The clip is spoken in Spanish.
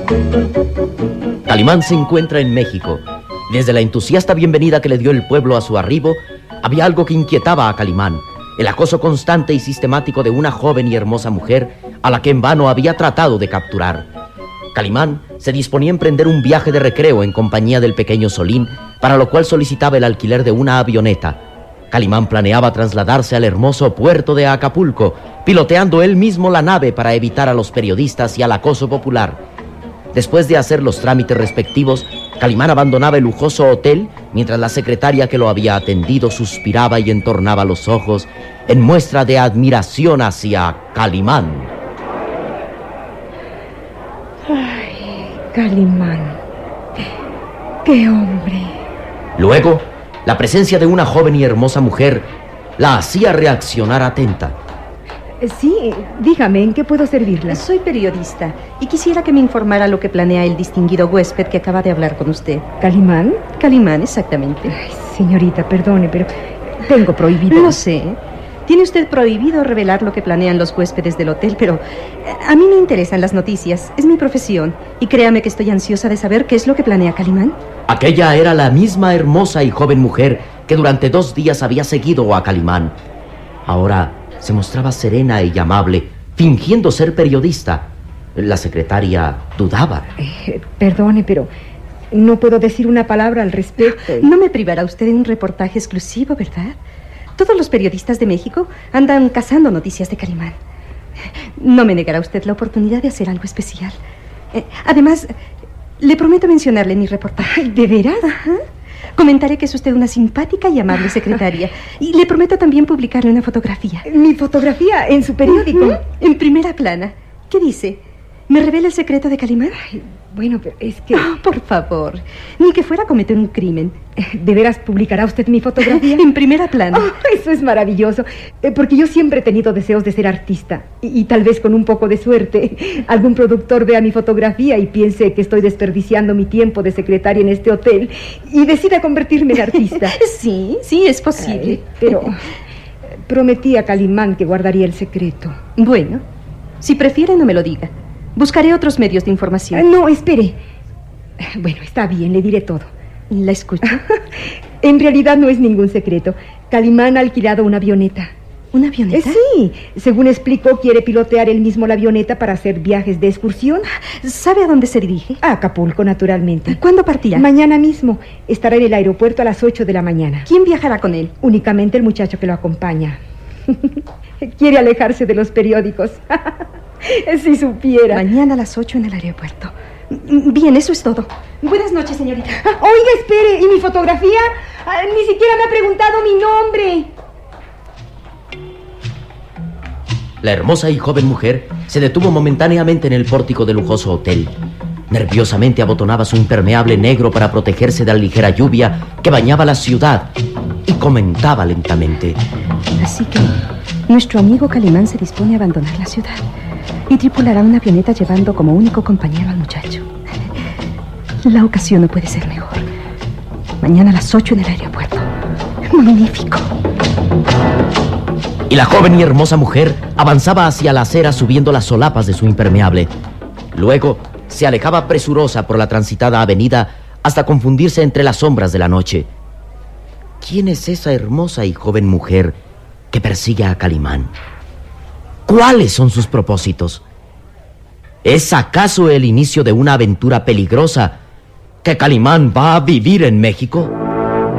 Calimán se encuentra en México. Desde la entusiasta bienvenida que le dio el pueblo a su arribo, había algo que inquietaba a Calimán: el acoso constante y sistemático de una joven y hermosa mujer a la que en vano había tratado de capturar. Calimán se disponía a emprender un viaje de recreo en compañía del pequeño Solín, para lo cual solicitaba el alquiler de una avioneta. Calimán planeaba trasladarse al hermoso puerto de Acapulco, piloteando él mismo la nave para evitar a los periodistas y al acoso popular. Después de hacer los trámites respectivos, Calimán abandonaba el lujoso hotel, mientras la secretaria que lo había atendido suspiraba y entornaba los ojos en muestra de admiración hacia Calimán. Ay, Calimán. ¡Qué hombre! Luego, la presencia de una joven y hermosa mujer la hacía reaccionar atenta. Sí, dígame, ¿en qué puedo servirla? Soy periodista y quisiera que me informara lo que planea el distinguido huésped que acaba de hablar con usted. ¿Calimán? Calimán, exactamente. Ay, señorita, perdone, pero tengo prohibido. Lo sé. Tiene usted prohibido revelar lo que planean los huéspedes del hotel, pero a mí me interesan las noticias. Es mi profesión. Y créame que estoy ansiosa de saber qué es lo que planea Calimán. Aquella era la misma hermosa y joven mujer que durante 2 días había seguido a Calimán. Ahora se mostraba serena y amable, fingiendo ser periodista. La secretaria dudaba. Perdone, pero no puedo decir una palabra al respecto. No me privará usted de un reportaje exclusivo, ¿verdad? Todos los periodistas de México andan cazando noticias de Calimán. No me negará usted la oportunidad de hacer algo especial. Además, le prometo mencionarle en mi reportaje. ¿De veras? Ajá. Comentaré que es usted una simpática y amable secretaria. Y le prometo también publicarle una fotografía. ¿Mi fotografía en su periódico? En primera plana. ¿Qué dice? ¿Me revela el secreto de Calimán? Ay, bueno, pero es que... Oh, por favor, ni que fuera a cometer un crimen. ¿De veras publicará usted mi fotografía? En primera plana. Oh, eso es maravilloso, porque yo siempre he tenido deseos de ser artista. Y tal vez con un poco de suerte, algún productor vea mi fotografía y piense que estoy desperdiciando mi tiempo de secretaria en este hotel y decida convertirme en artista. Sí, es posible. Pero prometí a Calimán que guardaría el secreto. Bueno, si prefiere no me lo diga. Buscaré otros medios de información. No, espere. Bueno, está bien, le diré todo. ¿La escucho? En realidad no es ningún secreto. Calimán ha alquilado una avioneta. ¿Una avioneta? Sí, según explicó, quiere pilotear él mismo la avioneta para hacer viajes de excursión. ¿Sabe a dónde se dirige? A Acapulco, naturalmente. ¿Cuándo partirá? Mañana mismo. Estará en el aeropuerto a las 8 de la mañana. ¿Quién viajará con él? Únicamente el muchacho que lo acompaña. Quiere alejarse de los periódicos. Si supiera. Mañana a las 8 en el aeropuerto. Bien, eso es todo. Buenas noches, señorita. Oiga, espere. ¿Y mi fotografía? Ni siquiera me ha preguntado mi nombre. La hermosa y joven mujer se detuvo momentáneamente en el pórtico del lujoso hotel. Nerviosamente abotonaba su impermeable negro para protegerse de la ligera lluvia que bañaba la ciudad y comentaba lentamente: Así que nuestro amigo Calimán se dispone a abandonar la ciudad y tripulará una avioneta llevando como único compañero al muchacho. La ocasión no puede ser mejor. Mañana a las 8 en el aeropuerto. ¡Magnífico! Y la joven y hermosa mujer avanzaba hacia la acera subiendo las solapas de su impermeable. Luego se alejaba presurosa por la transitada avenida hasta confundirse entre las sombras de la noche. ¿Quién es esa hermosa y joven mujer que persigue a Calimán? ¿Cuáles son sus propósitos? ¿Es acaso el inicio de una aventura peligrosa que Calimán va a vivir en México?